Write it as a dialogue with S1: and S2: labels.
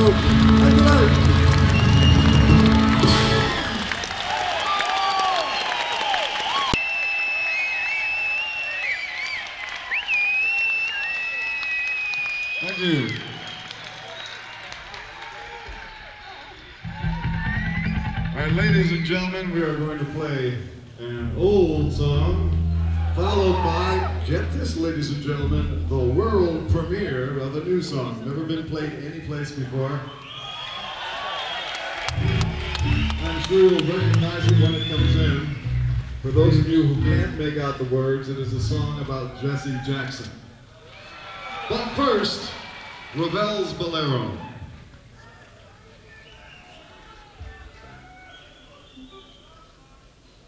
S1: Thank you, guys.
S2: Thank you. All right, ladies and gentlemen, we are going to play an old song, followed by, get this, ladies and gentlemen, the world premiere of a new song. Never been played any place before. I'm sure you'll recognize it when it comes in. For those of you who can't make out the words, it is a song about Jesse Jackson. But first, Ravel's Bolero.